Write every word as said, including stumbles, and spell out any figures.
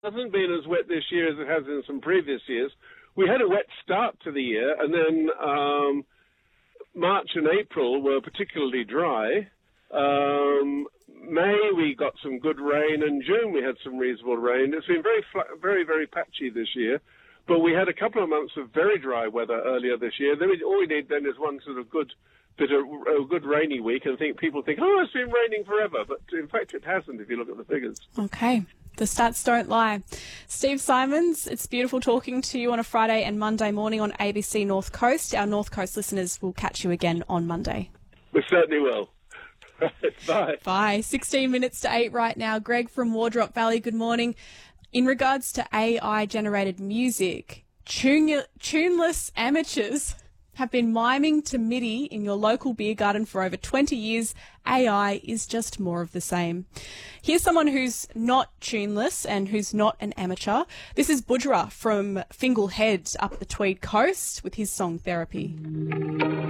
hasn't been as wet this year as it has in some previous years. We had a wet start to the year, and then um, March and April were particularly dry. Um, May we got some good rain, and June we had some reasonable rain. It's been very, very, very patchy this year, but we had a couple of months of very dry weather earlier this year. Then we, all we need then is one sort of good bit of a good rainy week, and think people think, oh, it's been raining forever, but in fact it hasn't if you look at the figures. Okay. The stats don't lie. Steve Simons, it's beautiful talking to you on a Friday and Monday morning on A B C North Coast. Our North Coast listeners will catch you again on Monday. We certainly will. Bye. Bye. sixteen minutes to eight right now. Greg from Wardrop Valley, good morning. In regards to A I-generated music, tune- tuneless amateurs have been miming to MIDI in your local beer garden for over twenty years. A I is just more of the same. Here's someone who's not tuneless and who's not an amateur. This is Budra from Fingal Head up the Tweed Coast with his song Therapy.